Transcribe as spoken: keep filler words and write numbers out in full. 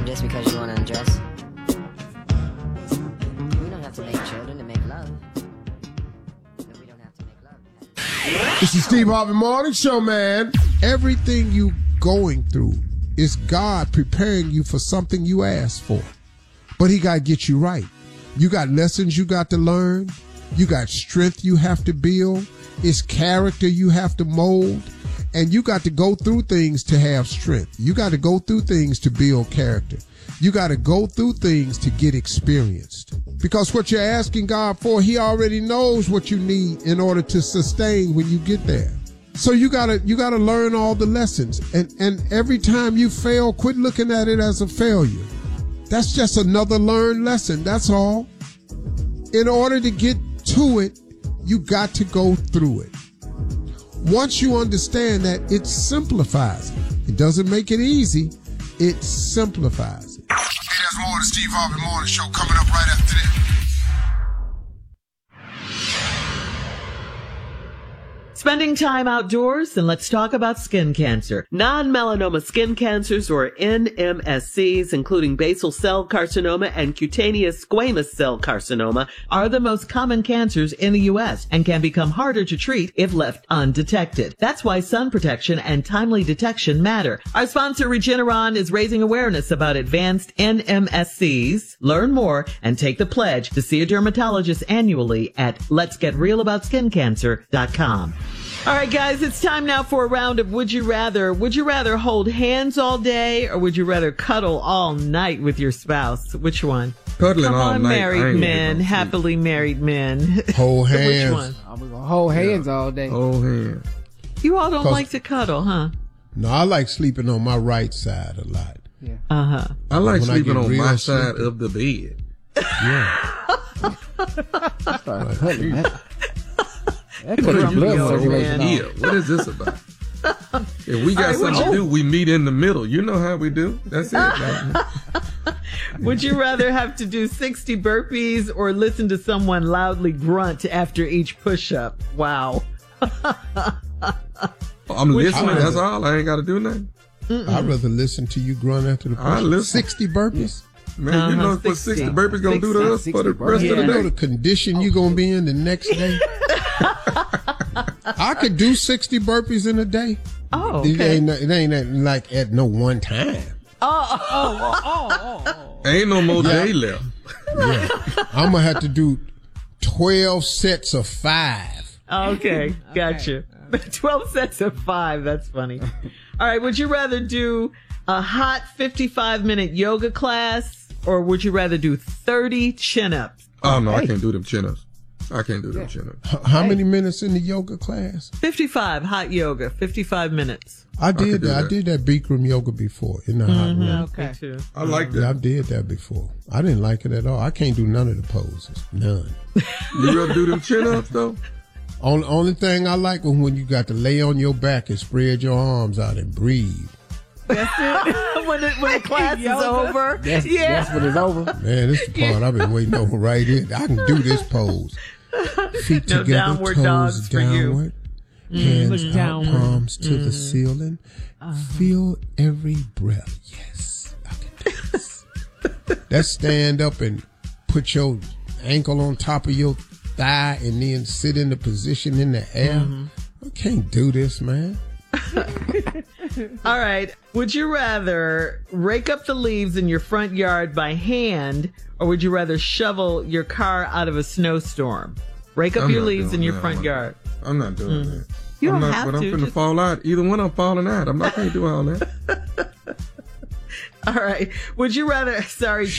just because you want to undress? We don't have to make children to make love. No, we don't have to make love. This is Steve Harvey Morning Show, man. Everything you going through is God preparing you for something you asked for. But he got to get you right. You got lessons you got to learn. You got strength you have to build. It's character you have to mold. And you got to go through things to have strength. You got to go through things to build character. You got to go through things to get experienced. Because what you're asking God for, he already knows what you need in order to sustain when you get there. So you gotta you gotta learn all the lessons. And and every time you fail, quit looking at it as a failure. That's just another learned lesson. That's all. In order to get to it, you got to go through it. Once you understand that, it simplifies it. It doesn't make it easy. It simplifies it. Hey, there's more of the Steve Harvey Morning Show coming up right after this. Spending time outdoors, and let's talk about skin cancer. Non-melanoma skin cancers, or N M S Cs, including basal cell carcinoma and cutaneous squamous cell carcinoma, are the most common cancers in the U S and can become harder to treat if left undetected. That's why sun protection and timely detection matter. Our sponsor, Regeneron, is raising awareness about advanced N M S Cs. Learn more and take the pledge to see a dermatologist annually at lets get real about skin cancer dot com. All right, guys, it's time now for a round of Would You Rather. Would you rather hold hands all day, or would you rather cuddle all night with your spouse? Which one? Cuddling Come all on, night. married men, happily married men. Hold hands. Which one? I'm gonna hold hands Yeah. all day. Hold hands. You all don't 'Cause- like to cuddle, huh? No, I like sleeping on my right side a lot. Yeah. Uh-huh. I like When I sleeping get on real my side sleepy. of the bed. Yeah. Start cutting that. That Grumpy puts blood old circulation man. on. Yeah, what is this about? If we got All right, something would to you- do, we meet in the middle. You know how we do. That's it. Right? Would you rather have to do sixty burpees or listen to someone loudly grunt after each push-up? Wow. I'm Which listening. one? That's all. I ain't got to do nothing. I'd rather listen to you grunt after the I push. listen. sixty burpees. Man, Uh-huh, you know what sixty. sixty burpees going to do to us for the sixty rest burpees. of You the know day? the condition you're going to be in the next day? I could do sixty burpees in a day. Oh, It okay. ain't, it ain't at- like at no one time. Oh, oh, oh, oh. Ain't no more day left. Yeah. I'm going to have to do twelve sets of five. Okay, gotcha. twelve sets of five. That's funny. All right, would you rather do a hot fifty-five minute yoga class, or would you rather do thirty chin-ups? Oh, no, I can't do them chin-ups. I can't do them chin-ups. H- How many minutes in the yoga class? fifty-five, hot yoga, fifty-five minutes. I did could do that. I that. did that Bikram yoga before in the hot room. Okay. Me too. I like Yeah, I that. did that before. I didn't like it at all. I can't do none of the poses. None. You rather do them chin-ups, though? Only, only thing I like was when you got to lay on your back and spread your arms out and breathe. That's it. when, it, when the class is Yoga. over. That's, yeah. that's when it's over. Man, this is the part I've been waiting on right here. I can do this pose. Feet No together, downward toes dogs for you. downward, hands out, downward. palms to the ceiling. Feel every breath. Yes, I can do this. Let's stand up and put your ankle on top of your thigh and then sit in the position in the air. I can't do this, man. All right. Would you rather rake up the leaves in your front yard by hand, or would you rather shovel your car out of a snowstorm? Rake up I'm your not leaves in doing your that front one. yard. I'm not doing that. You I'm don't not, have but I'm to, finna just- fall out. Either one, I'm falling out. I'm not going to do all that. All right. Would you rather, sorry,